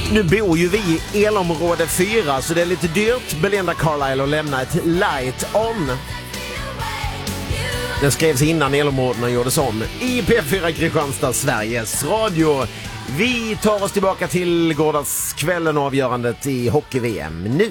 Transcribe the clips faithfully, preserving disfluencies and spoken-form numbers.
Nu bor ju vi i elområde fyra, så det är lite dyrt, Belinda Carlisle, att lämna ett light on. Den skrevs innan elområdena gjordes om. I P fyra Kristianstad, Sveriges Radio. Vi tar oss tillbaka till gårdagskvällen och avgörandet i hockey-V M nu.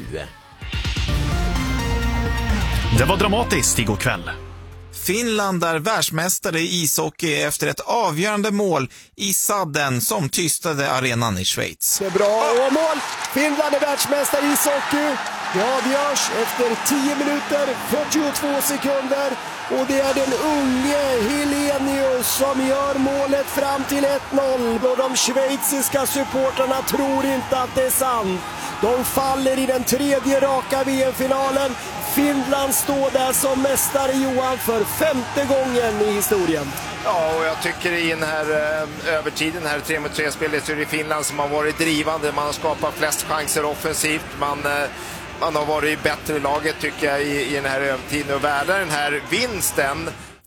Det var dramatiskt igår kväll. Finland är världsmästare i ishockey efter ett avgörande mål i sadden som tystade arenan i Schweiz. Det är bra och mål! Finland är världsmästare i ishockey. Det avgörs efter tio minuter, fyrtiotvå sekunder. Och det är den unge Helenius som gör målet fram till ett noll. Och de schweiziska supporterna tror inte att det är sant. De faller i den tredje raka V M-finalen. Finland står där som mästare, Johan, för femte gången i historien. Ja, och jag tycker i den här eh, övertiden, här tre mot tre-spelet, så är det Finland som har varit drivande. Man har skapat flest chanser offensivt. Man, eh, man har varit bättre i laget, tycker jag, i, i den här övertiden. Och värda den här vinsten.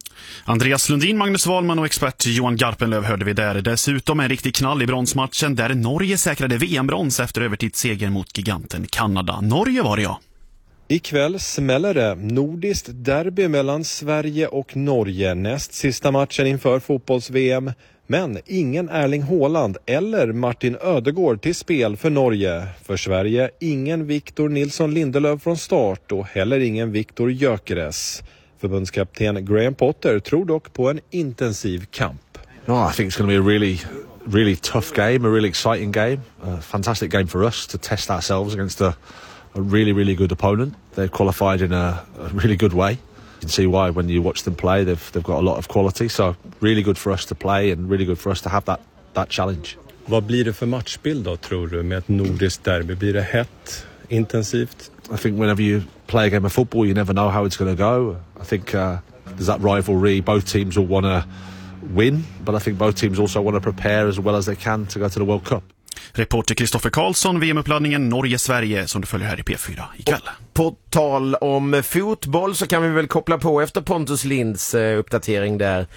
Andreas Lundin, Magnus Wahlman och expert Johan Garpenlöv hörde vi där. Dessutom en riktig knall i bronsmatchen där Norge säkrade V M-brons efter övertidsseger mot giganten Kanada. Norge var det, ja. Ikväll smäller det. Nordiskt derby mellan Sverige och Norge. Näst sista matchen inför fotbolls-V M. Men ingen Erling Haaland eller Martin Ödegård till spel för Norge. För Sverige ingen Victor Nilsson Lindelöf från start och heller ingen Victor Gyökeres. Förbundskapten Graham Potter tror dock på en intensiv kamp. No, I think it's going to be a really, really tough game, a really exciting game. A fantastic game for us to test ourselves against a, a really, really good opponent. They've qualified in a, a really good way. You can see why when you watch them play. They've they've got a lot of quality, so really good for us to play and really good for us to have that that challenge. Vad blir det för matchbild då, tror du, med ett nordiskt derby? Blir det hett, intensivt? I think whenever you play a game of football, you never know how it's going to go. I think uh, there's that rivalry. Both teams will want to win, but I think both teams also want to prepare as well as they can to go to the World Cup. Reporter Kristoffer Karlsson, V M-uppladdningen Norge-Sverige som du följer här i P fyra ikväll. Och på tal om fotboll så kan vi väl koppla på efter Pontus Linds eh, uppdatering där